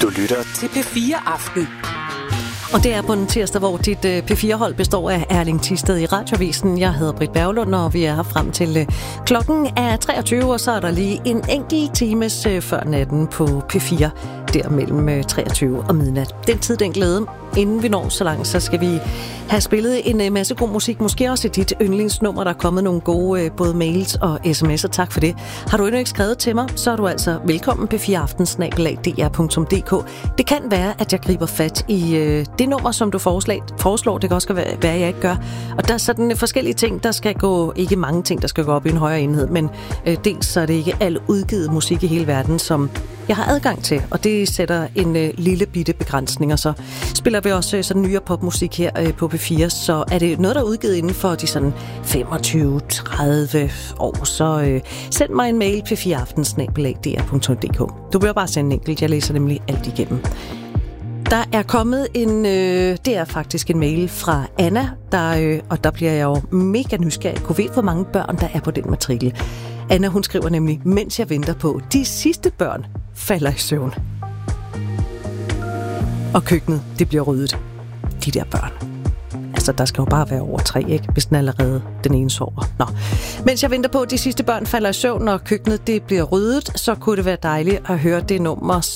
Du lytter til P4 Aften. Og det er på en tirsdag, hvor dit P4-hold består af Erling Thisted i Radioavisen. Jeg hedder Britt Berglund, og vi er her frem til klokken er 23, og så er der lige en enkelt times før natten på P4, der mellem 23 og midnat. Den tid, den glæde. Inden vi når så langt, så skal vi have spillet en masse god musik. Måske også dit yndlingsnummer. Der er kommet nogle gode både mails og sms'er. Tak for det. Har du endnu ikke skrevet til mig, så er du altså velkommen p4aften@dr.dk. Det kan være, at jeg griber fat i det nummer, som du foreslår. Det kan også være, at jeg ikke gør. Og der er sådan forskellige ting, der skal gå... Ikke mange ting, der skal gå op i en højere enhed, men dels så er det ikke al udgivet musik i hele verden, som jeg har adgang til. Og det sætter en lille bitte begrænsning. Og så spiller vi også sådan nyere popmusik her på P4, så er det noget, der er udgivet inden for de sådan 25-30 år, så send mig en mail p4aften@dr.dk. Du behøver bare sende en enkelt, jeg læser nemlig alt igennem. Der er kommet det er faktisk en mail fra Anna, og der bliver jeg jo mega nysgerrig. Kunne vide, hvor mange børn der er på den matrikel. Anna, hun skriver nemlig, mens jeg venter på, de sidste børn falder i søvn. Og køkkenet, det bliver ryddet. De der børn. Altså, der skal jo bare være over 3, ikke? Hvis den allerede den ene sover. Nå. Mens jeg venter på, at de sidste børn falder i søvn, og køkkenet, det bliver ryddet, så kunne det være dejligt at høre det nummer,